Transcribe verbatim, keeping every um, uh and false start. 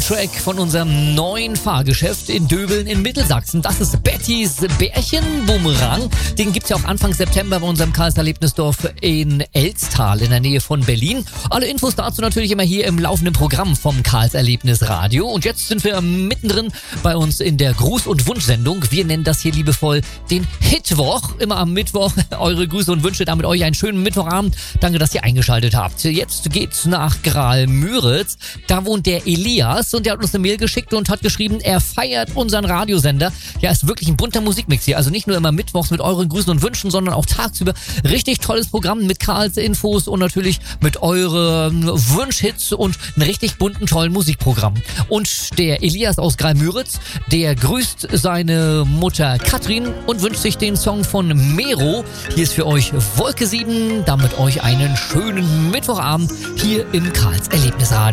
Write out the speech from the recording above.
Track von unserem neuen Fahrgeschäft in Döbeln in Mittelsachsen. Das ist Bettys Bärchenbumerang. Den gibt's ja auch Anfang September bei unserem Karls-Erlebnisdorf in Elztal in der Nähe von Berlin. Alle Infos dazu natürlich immer hier im laufenden Programm vom Karls-Erlebnis-Radio. Und jetzt sind wir mittendrin bei uns in der Gruß- und Wunschsendung. Wir nennen das hier liebevoll den Hitwoch. Immer am Mittwoch eure Grüße und Wünsche. Damit euch einen schönen Mittwochabend. Danke, dass ihr eingeschaltet habt. Jetzt geht's nach Graal-Müritz. Da wohnt der Elias und der hat uns eine Mail geschickt und hat geschrieben, er feiert unseren Radiosender. Ja, ist wirklich ein bunter Musikmix hier. Also nicht nur immer mittwochs mit euren Grüßen und Wünschen, sondern auch tagsüber. Richtig tolles Programm mit Karls Infos und natürlich mit euren Wunschhits und einem richtig bunten, tollen Musikprogramm. Und der Elias aus Graal-Müritz, der grüßt seine Mutter Katrin und wünscht sich den Song von Mero. Hier ist für euch Wolke sieben. Damit euch einen schönen Mittwochabend hier im Karls Erlebnisradio.